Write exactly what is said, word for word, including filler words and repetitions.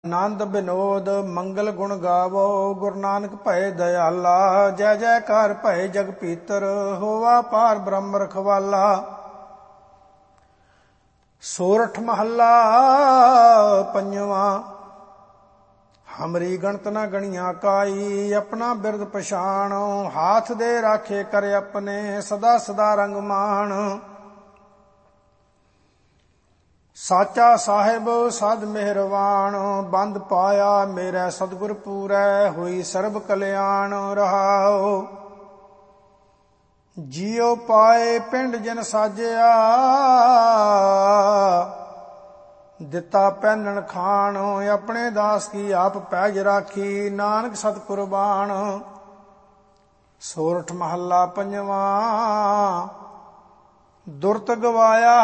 ਆਨੰਦ ਬਿਨੋਦ ਮੰਗਲ ਗੁਣ ਗਾਵੋ। ਗੁਰੂ ਨਾਨਕ ਭਏ ਦਇਆਲਾ। ਜੈ ਜੈਕਾਰ ਭਏ ਜਗ ਪੀਤਰ। ਹੋਵਾ ਪਾਰ ਬ੍ਰਹਮ ਰਖਵਾਲਾ। ਸੋਰਠ ਮਹੱਲਾ ਪੰਜਵਾਂ। ਹਮਰੀ ਗਣਤ ਨ ਗਣੀਆਂ ਕਾਈ। ਆਪਣਾ ਬਿਰਦ ਪਛਾਣੋ। ਹਾਥ ਦੇ ਰਾਖੇ ਕਰ ਆਪਣੇ। ਸਦਾ ਸਦਾ ਰੰਗ ਮਾਣ। ਸਾਚਾ ਸਾਹਿਬ ਸਦ ਮਿਹਰਵਾਨ। ਬੰਦ ਪਾਇਆ ਮੇਰੇ ਸਤਿਗੁਰ ਪੂਰੈ। ਹੋਈ ਸਰਬ ਕਲਿਆਣ ਰਹਾਉ। ਜਿਉ ਪਾਏ ਪਿੰਡ ਜਿਨ ਸਾਜਿਆ। ਦਿੱਤਾ ਪਹਿਨਣ ਖਾਣ। ਆਪਣੇ ਦਾਸ ਕੀ ਆਪ ਪੈਜ ਰਾਖੀ। ਨਾਨਕ ਸਤ ਕੁਰਬਾਨ। ਸੋਰਠ ਮਹੱਲਾ ਪੰਜਵਾਂ। ਦੁਰਤ ਗਵਾਇਆ